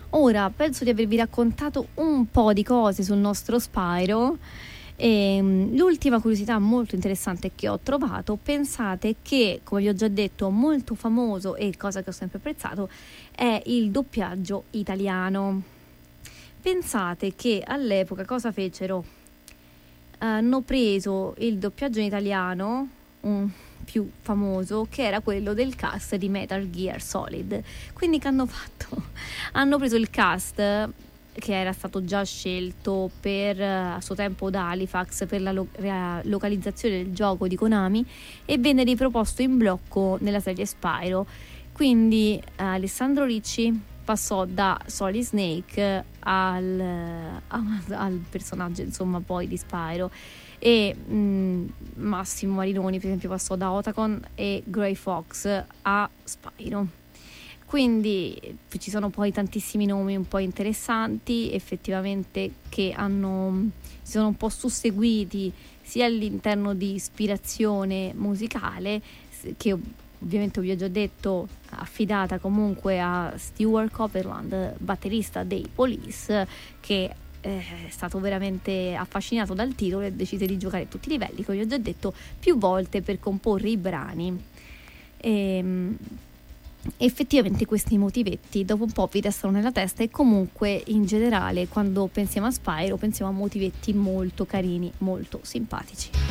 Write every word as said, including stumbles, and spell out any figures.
Ora penso di avervi raccontato un po' di cose sul nostro Spyro. E, l'ultima curiosità molto interessante che ho trovato, pensate che, come vi ho già detto, molto famoso e cosa che ho sempre apprezzato è il doppiaggio italiano. Pensate che all'epoca cosa fecero? Hanno preso il doppiaggio in italiano, un più famoso, che era quello del cast di Metal Gear Solid. Quindi che hanno fatto? Hanno preso il cast che era stato già scelto per a suo tempo da Halifax per la lo- rea- localizzazione del gioco di Konami e venne riproposto in blocco nella serie Spyro. Quindi eh, Alessandro Ricci passò da Solid Snake al, a- al personaggio insomma poi di Spyro, e mh, Massimo Marinoni per esempio passò da Otacon e Gray Fox a Spyro. Quindi ci sono poi tantissimi nomi un po' interessanti effettivamente che hanno, si sono un po' susseguiti sia all'interno di ispirazione musicale, che ovviamente vi ho già detto affidata comunque a Stewart Copeland, batterista dei Police, che è stato veramente affascinato dal titolo e decise di giocare a tutti i livelli, come vi ho già detto, più volte per comporre i brani. E effettivamente questi motivetti dopo un po' vi restano nella testa, e comunque in generale quando pensiamo a Spyro pensiamo a motivetti molto carini, molto simpatici.